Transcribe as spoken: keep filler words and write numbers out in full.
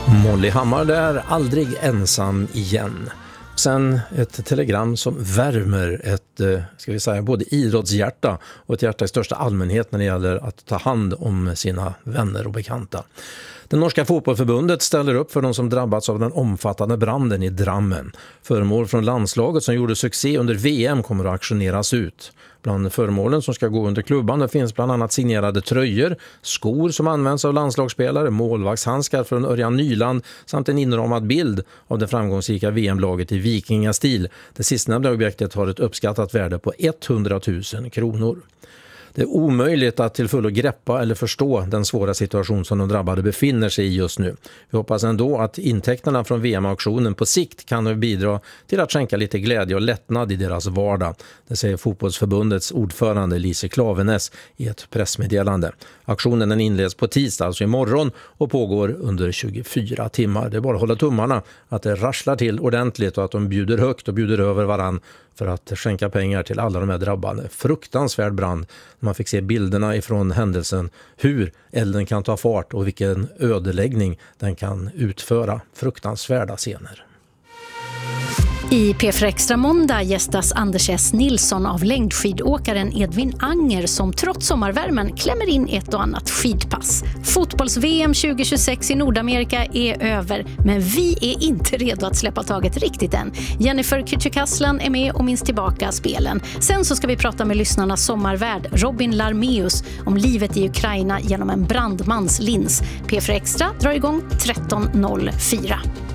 Molly Hammar där, aldrig ensam igen. Sen ett telegram som värmer ett, ska vi säga, både idrottshjärta och ett hjärta i största allmänhet när det gäller att ta hand om sina vänner och bekanta. Det norska fotbollförbundet ställer upp för de som drabbats av den omfattande branden i Drammen. Föremål från landslaget som gjorde succé under V M kommer att auktioneras ut. Bland föremålen som ska gå under klubban finns bland annat signerade tröjor, skor som används av landslagsspelare, målvaktshandskar från Örjan Nyland samt en inramad bild av det framgångsrika V M-laget i vikingastil. Det sistnämnda objektet har ett uppskattat värde på hundratusen kronor. Det är omöjligt att till fullo greppa eller förstå den svåra situation som de drabbade befinner sig i just nu. Vi hoppas ändå att intäkterna från V M-auktionen på sikt kan bidra till att skänka lite glädje och lättnad i deras vardag. Det säger fotbollsförbundets ordförande Lise Klaveness i ett pressmeddelande. Auktionen den inleds på tisdag, alltså imorgon, och pågår under tjugofyra timmar. Det är bara att hålla tummarna att det rasslar till ordentligt och att de bjuder högt och bjuder över varann för att skänka pengar till alla de här drabbade. Fruktansvärd brand. Man fick se bilderna ifrån händelsen, hur elden kan ta fart och vilken ödeläggning den kan utföra. Fruktansvärda scener. I P fyra Extra måndag gästas Anders S. Nilsson av längdskidåkaren Edvin Anger som trots sommarvärmen klämmer in ett och annat skidpass. Fotbolls-V M tjugohundratjugosex i Nordamerika är över, men vi är inte redo att släppa taget riktigt än. Jennifer Kücükaslan är med och minns tillbaka spelen. Sen så ska vi prata med lyssnarnas sommarvärd Robin Larmeus om livet i Ukraina genom en brandmans lins. P fyra Extra drar igång tretton noll fyra.